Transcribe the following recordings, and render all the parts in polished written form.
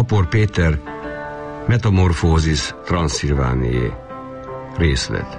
Apor Péter, Metamorfózis Transzilvánié. Részlet.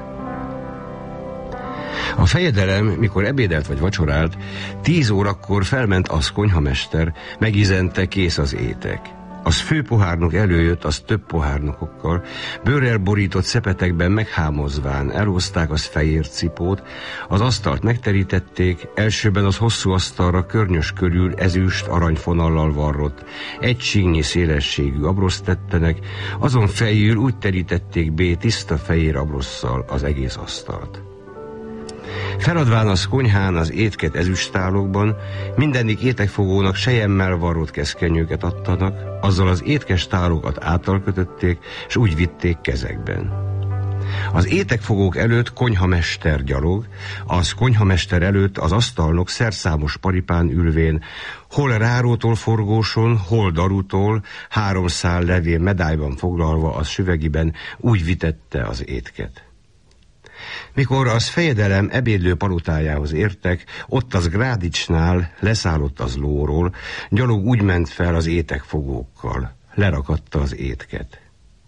A fejedelem, mikor ebédelt vagy vacsorált, 10 órakor felment az konyhamester, megizente, kész az étek. Az főpohárnok előjött, az több pohárnokokkal, bőrrel borított szepetekben meghámozván elhozták az fehér cipót, az asztalt megterítették, elsőben az hosszú asztalra környös körül ezüst aranyfonallal varrott, egy síknyi szélességű abroszt tettenek, azon fejül úgy terítették bé tiszta fehér abrosszal az egész asztalt. Feladván az konyhán az étket ezüsttálokban, mindenik étekfogónak selyemmel varrott keszkenyőket adtanak, azzal az étkes tálokat átalkötötték, s úgy vitték kezekben. Az étekfogók előtt konyhamester gyalog, az konyhamester előtt az asztalnok szerszámos paripán ülvén, hol rárótól forgóson, hol darútól, 3 szál levél medályban foglalva az süvegiben úgy vitette az étket. Mikor az fejedelem ebédlő palotájához értek, ott az Grádicsnál leszállott az lóról, gyalog úgy ment fel az étekfogókkal, lerakatta az étket.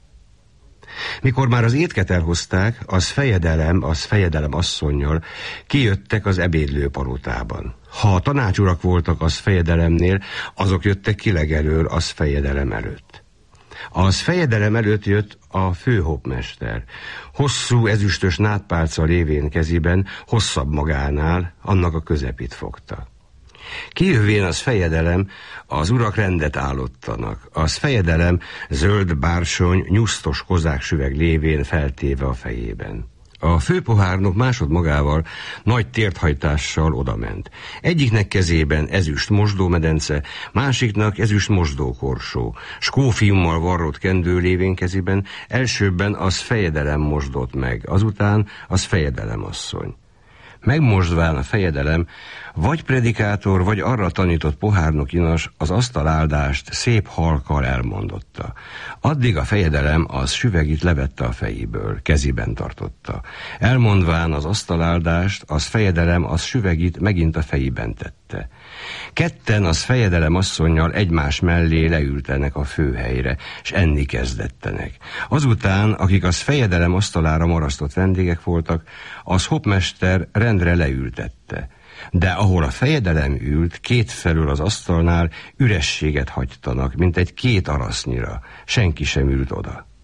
Mikor már az étket elhozták, az fejedelem asszonnyal kijöttek az ebédlő palotában. Ha a tanácsurak voltak az fejedelemnél, azok jöttek ki legelől az fejedelem előtt. Az fejedelem előtt jött a főhopmester, hosszú ezüstös nádpálca lévén kezében, hosszabb magánál, annak a közepét fogta. Kijövén az fejedelem, az urak rendet állottanak. Az fejedelem zöld bársony, nyusztos kozáksüveg lévén feltéve a fejében. A főpohárnok másodmagával nagy térthajtással odament. Egyiknek kezében ezüst mosdómedence, másiknak ezüst mosdókorsó. Skófiummal varrott kendő lévén kezében, elsőbben az fejedelem mosdott meg, azután az fejedelemasszony. Megmosdván a fejedelem, vagy predikátor, vagy arra tanított pohárnok inas az asztaláldást szép halkkal elmondotta. Addig a fejedelem az süvegit levette a fejéből, keziben tartotta. Elmondván az asztaláldást, az fejedelem az süvegit megint a fejében tette. Ketten az fejedelem asszonnyal egymás mellé leültenek a főhelyre, s enni kezdettenek. Azután, akik az fejedelem asztalára marasztott vendégek voltak, az hopmester rendre leültette. De ahol a fejedelem ült, kétfelől az asztalnál ürességet hagytanak, mint egy 2 arasznyira. Senki sem ült oda.